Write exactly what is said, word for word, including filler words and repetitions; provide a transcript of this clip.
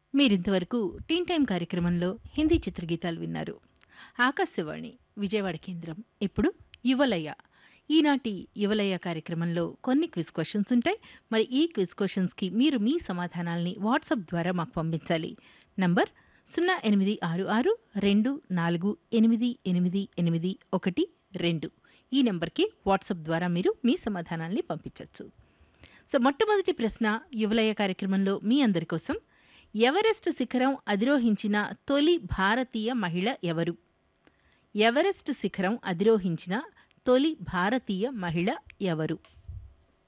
మీరింతవరకు టీన్ టైమ్ కార్యక్రమంలో హిందీ చిత్రగీతాలు విన్నారు. ఆకాశవాణి విజయవాడ కేంద్రం. ఇప్పుడు యువలయ. ఈనాటి యువలయ కార్యక్రమంలో కొన్ని క్విజ్ క్వశ్చన్స్ ఉంటాయి. మరి ఈ క్విజ్ క్వశ్చన్స్కి మీరు మీ సమాధానాల్ని వాట్సాప్ ద్వారా మాకు పంపించాలి. నంబర్ సున్నా ఎనిమిది ఆరు ఆరు రెండు నాలుగు ఎనిమిది ఎనిమిది ఎనిమిది ఒకటి రెండు. ఈ నెంబర్కి వాట్సాప్ ద్వారా మీరు మీ సమాధానాల్ని పంపించవచ్చు. సో మొట్టమొదటి ప్రశ్న యువలయ కార్యక్రమంలో మీ అందరి కోసం, ఎవరెస్ట్ శిఖరం అధిరోహించిన తొలి భారతీయ మహిళ ఎవరు? ఎవరెస్ట్ శిఖరం అధిరోహించిన తొలి భారతీయ మహిళ ఎవరు?